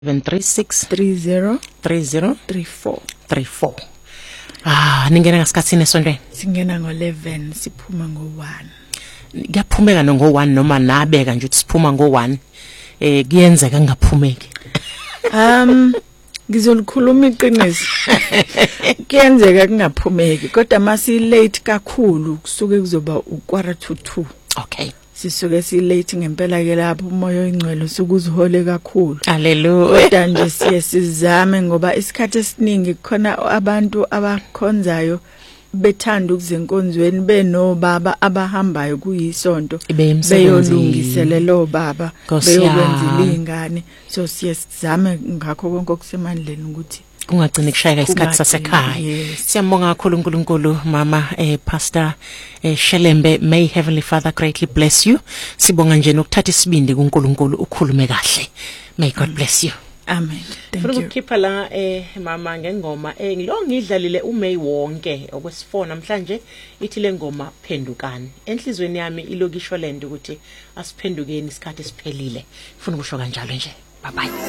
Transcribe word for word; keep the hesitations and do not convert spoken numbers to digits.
seven three six three zero three zero three four. three four. Ah, ningena ngasikhatsini esontweni. Singena ngo eleven siphuma ngo one. Kuyaphumeka no ngo one noma nabeka nje ukuthi siphuma ngo one. Eh kuyenzeka ngaphumeki. Um ngizolikhuluma iqiniso. Kuyenzeka kungaphumeki kodwa masi late kakhulu kusuke kuzoba ukwara to two. Okay. Sisuke si late ngempela ke lapho umoya oyingcwele usukuzihole kakhulu. Hallelujah. Kodwa nje siye sizame ngoba isikhathi esiningi khona abantu abakhonzayo bethanda ukuzenkonzweni benobaba abahambayo kuyisonto beyolungiselela obaba beyokwenza ilingane, so siye sizame ngakho konke okusemandleni ukuthi kungagcini kushayeka isikhathi sasekhaya. Siyambonga kakhulu uNkulunkulu mama eh Pastor eh Shelembe. May Heavenly Father greatly bless you. Sibonga nje nokuthatha isibindi kuNkulunkulu ukhulume kahle. May God bless you. Amen. Thank you. Ukukhipha la eh mama ngengoma eh ngilo ngidlalile uMay wonke okwesifona namhlanje ithi lengoma phendukani. Enhlizweni yami ilokisho lento ukuthi asiphendukeni isikhathi siphelile. Ufuna ukusho kanjalo nje. Bye bye.